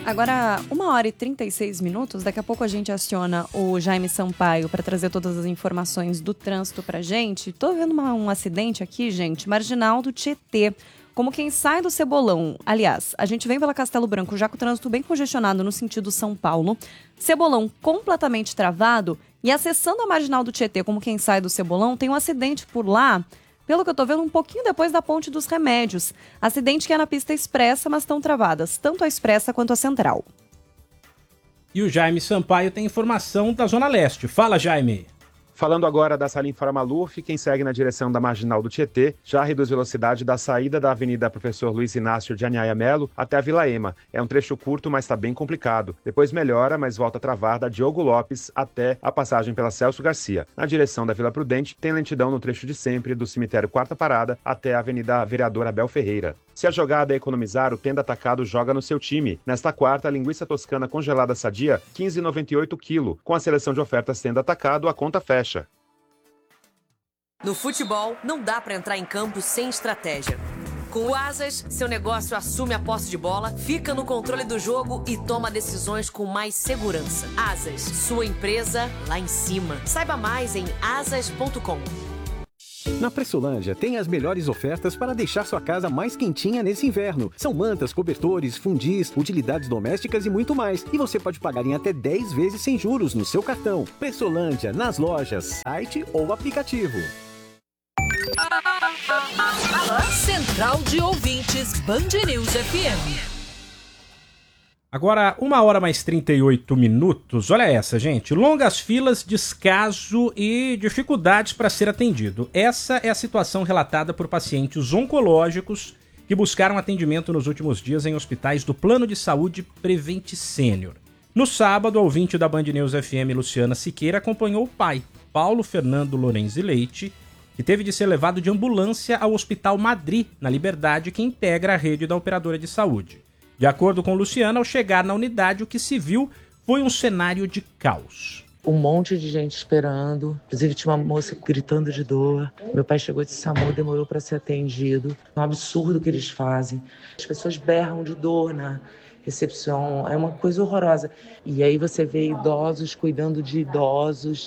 Agora, 1h36, daqui a pouco a gente aciona o Jaime Sampaio para trazer todas as informações do trânsito pra gente. Tô vendo um acidente aqui, gente, marginal do Tietê, como quem sai do Cebolão. Aliás, a gente vem pela Castelo Branco já com o trânsito bem congestionado no sentido São Paulo, Cebolão completamente travado e acessando a marginal do Tietê, como quem sai do Cebolão, tem um acidente por lá. Pelo que eu tô vendo, um pouquinho depois da Ponte dos Remédios. Acidente que é na pista expressa, mas estão travadas, tanto a expressa quanto a central. E o Jaime Sampaio tem informação da Zona Leste. Fala, Jaime. Falando agora da Salim Faramaluf, quem segue na direção da Marginal do Tietê já reduz velocidade da saída da Avenida Professor Luiz Inácio de Aniaia Melo até a Vila Ema. É um trecho curto, mas está bem complicado. Depois melhora, mas volta a travar da Diogo Lopes até a passagem pela Celso Garcia. Na direção da Vila Prudente, tem lentidão no trecho de sempre do cemitério Quarta Parada até a Avenida Vereador Abel Ferreira. Se a jogada é economizar, o Tenda Atacado joga no seu time. Nesta quarta, a linguiça toscana congelada sadia, R$ 15,98 kg. Com a seleção de ofertas Tenda Atacado, a conta fecha. No futebol, não dá pra entrar em campo sem estratégia. Com o Asas, seu negócio assume a posse de bola, fica no controle do jogo e toma decisões com mais segurança. Asas, sua empresa lá em cima. Saiba mais em asas.com. Na Pressolândia tem as melhores ofertas para deixar sua casa mais quentinha nesse inverno. São mantas, cobertores, fundis, utilidades domésticas e muito mais. E você pode pagar em até 10 vezes sem juros no seu cartão. Pressolândia, nas lojas, site ou aplicativo. Central de Ouvintes, Band News FM. Agora, 1h38. Olha essa, gente. Longas filas, descaso e dificuldades para ser atendido. Essa é a situação relatada por pacientes oncológicos que buscaram atendimento nos últimos dias em hospitais do Plano de Saúde Prevent Senior. No sábado, a ouvinte da Band News FM, Luciana Siqueira, acompanhou o pai, Paulo Fernando Lorenzi Leite, que teve de ser levado de ambulância ao Hospital Madri, na Liberdade, que integra a rede da operadora de saúde. De acordo com Luciana, ao chegar na unidade, o que se viu foi um cenário de caos. Um monte de gente esperando, inclusive tinha uma moça gritando de dor. Meu pai chegou de SAMU, demorou para ser atendido. É um absurdo o que eles fazem. As pessoas berram de dor na recepção, é uma coisa horrorosa. E aí você vê idosos cuidando de idosos.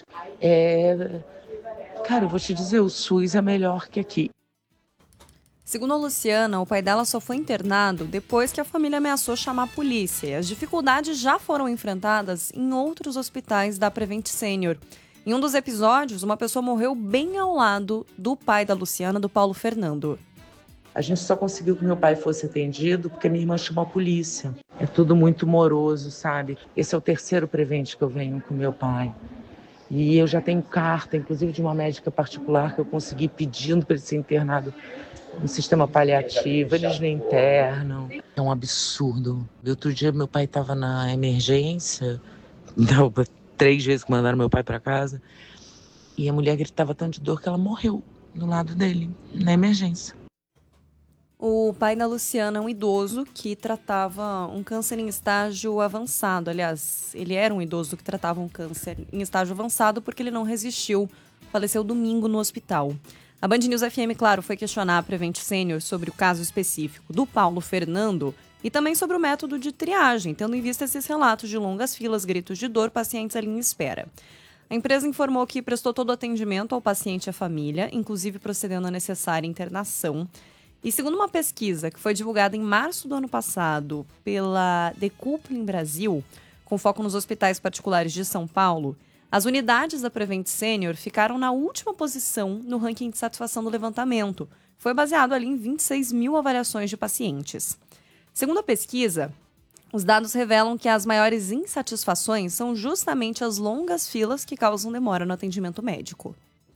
Cara, eu vou te dizer, o SUS é melhor que aqui. Segundo a Luciana, o pai dela só foi internado depois que a família ameaçou chamar a polícia. E as dificuldades já foram enfrentadas em outros hospitais da Prevent Senior. Em um dos episódios, uma pessoa morreu bem ao lado do pai da Luciana, do Paulo Fernando. A gente só conseguiu que meu pai fosse atendido porque minha irmã chamou a polícia. É tudo muito moroso, sabe? Esse é o terceiro Prevent que eu venho com meu pai. E eu já tenho carta, inclusive de uma médica particular que eu consegui pedindo para ele ser internado no sistema paliativo, eles não internam. É um absurdo. Outro dia meu pai estava na emergência, 3 vezes que mandaram meu pai para casa, e a mulher gritava tanto de dor que ela morreu do lado dele, na emergência. O pai da Luciana é um idoso que tratava um câncer em estágio avançado. Aliás, ele era um idoso que tratava um câncer em estágio avançado porque ele não resistiu. Faleceu domingo no hospital. A Band News FM, claro, foi questionar a Prevent Senior sobre o caso específico do Paulo Fernando e também sobre o método de triagem, tendo em vista esses relatos de longas filas, gritos de dor, pacientes ali em espera. A empresa informou que prestou todo o atendimento ao paciente e à família, inclusive procedendo à necessária internação. E segundo uma pesquisa que foi divulgada em março do ano passado pela Decoupling Brasil, com foco nos hospitais particulares de São Paulo, as unidades da Prevent Senior ficaram na última posição no ranking de satisfação do levantamento. Foi baseado ali em 26 mil avaliações de pacientes. Segundo a pesquisa, os dados revelam que as maiores insatisfações são justamente as longas filas que causam demora no atendimento médico.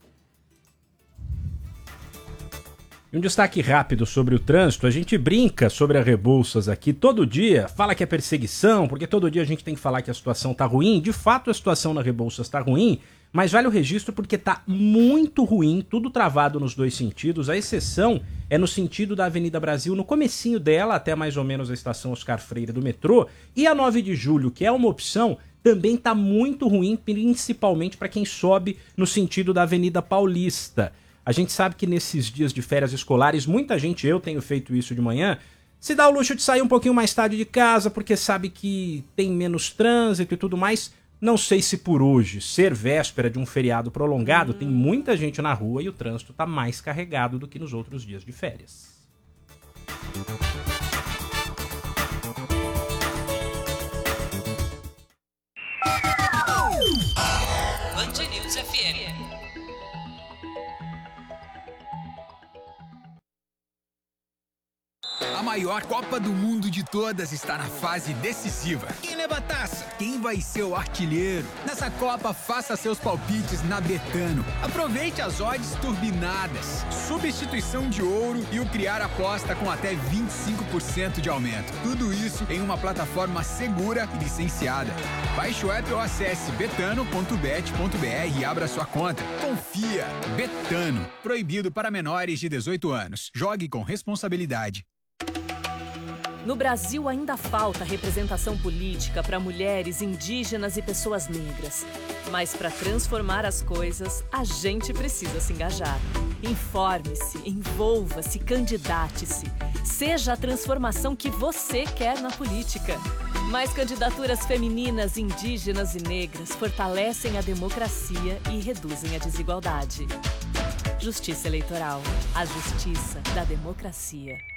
E um destaque rápido sobre o trânsito, a gente brinca sobre a Rebouças aqui todo dia, fala que é perseguição, porque todo dia a gente tem que falar que a situação tá ruim. De fato, a situação na Rebouças tá ruim, mas vale o registro porque tá muito ruim, tudo travado nos dois sentidos. A exceção é no sentido da Avenida Brasil, no comecinho dela, até mais ou menos a estação Oscar Freire do metrô. E a 9 de julho, que é uma opção, também tá muito ruim, principalmente para quem sobe no sentido da Avenida Paulista. A gente sabe que nesses dias de férias escolares, muita gente, eu tenho feito isso de manhã, se dá o luxo de sair um pouquinho mais tarde de casa porque sabe que tem menos trânsito e tudo mais. Não sei se por hoje, ser véspera de um feriado prolongado, tem muita gente na rua e o trânsito tá mais carregado do que nos outros dias de férias. Band News FM. A maior Copa do Mundo de todas está na fase decisiva. Quem leva a taça? Quem vai ser o artilheiro? Nessa Copa, faça seus palpites na Betano. Aproveite as odds turbinadas, substituição de ouro e o criar aposta com até 25% de aumento. Tudo isso em uma plataforma segura e licenciada. Baixe o app ou acesse betano.bet.br e abra sua conta. Confia. Betano. Proibido para menores de 18 anos. Jogue com responsabilidade. No Brasil ainda falta representação política para mulheres, indígenas e pessoas negras. Mas para transformar as coisas, a gente precisa se engajar. Informe-se, envolva-se, candidate-se. Seja a transformação que você quer na política. Mais candidaturas femininas, indígenas e negras fortalecem a democracia e reduzem a desigualdade. Justiça Eleitoral. A justiça da democracia.